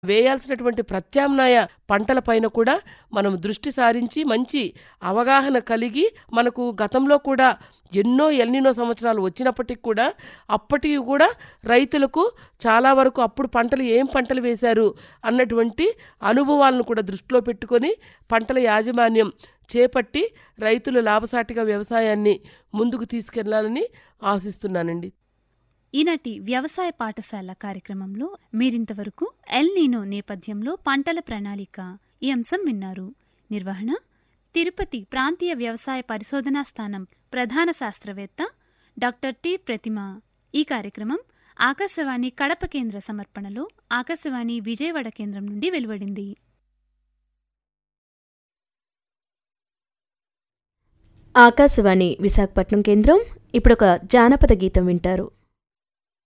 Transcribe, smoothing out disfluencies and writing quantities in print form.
వేయాల్సినటువంటి ప్రత్యామ్నాయ పంటలపైన కూడా మనం దృష్టి సారించి మంచి అవగాహన కలిగి, మనకు గతంలో కూడా ఎన్నో ఎల్నినో సంవత్సరాలు వచ్చినప్పటికి కూడా అప్పటికి కూడా రైతులకు చాలా వరకు అప్పుడు ఏం పంటలు వేశారు అన్నటువంటి అనుభవాలను కూడా దృష్టిలో పెట్టుకొని పంటల యాజమాన్యం చేపట్టి రైతులు లాభసాటిగా వ్యవసాయాన్ని ముందుకు తీసుకెళ్లాలని ఆశిస్తున్నానండి. ఈనాటి వ్యవసాయ పాఠశాల కార్యక్రమంలో మీరింతవరకు ఎల్ నీనో నేపథ్యంలో పంటల ప్రణాళిక ఈ అంశం విన్నారు. నిర్వహణ తిరుపతి ప్రాంతీయ వ్యవసాయ పరిశోధనా స్థానం ప్రధాన శాస్త్రవేత్త డాక్టర్ టి ప్రతిమ. ఈ కార్యక్రమం ఆకాశవాణి కడప కేంద్ర సమర్పణలో ఆకాశవాణి విజయవాడ కేంద్రం నుండి వెలువడింది. ఆకాశవాణి విశాఖపట్నం కేంద్రం. ఇప్పుడొక జానపద గీతం వింటారు.